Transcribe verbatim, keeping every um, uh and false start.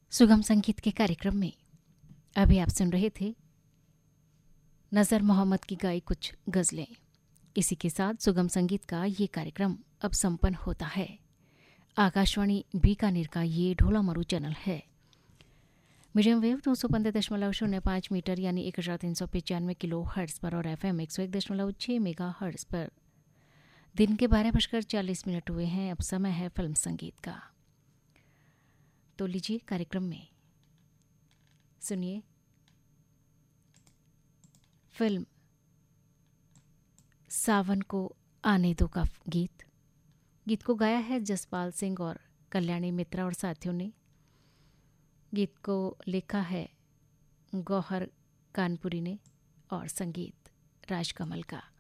सुगम संगीत के कार्यक्रम में अभी आप सुन रहे थे नज़र मोहम्मद की गाई कुछ गज़लें। इसी के साथ सुगम संगीत का ये कार्यक्रम अब संपन्न होता है। आकाशवाणी बीकानेर का ये ढोला मरु चैनल है। मीडियम वेव दो सौ पंद्रह दशमलव शून्य पाँच मीटर यानी एक हज़ार तीन सौ पचानवे किलो हर्ट्स पर और एफ एम एक सौ एक दशमलव छः मेगा हर्ट्स पर दिन के बारह बजकर चालीस मिनट हुए हैं। अब समय है फिल्म संगीत का। तो लीजिए कार्यक्रम में सुनिए फिल्म सावन को आने दो का गीत। गीत को गाया है जसपाल सिंह और कल्याणी मित्रा और साथियों ने। गीत को लिखा है गौहर कानपुरी ने और संगीत राजकमल का।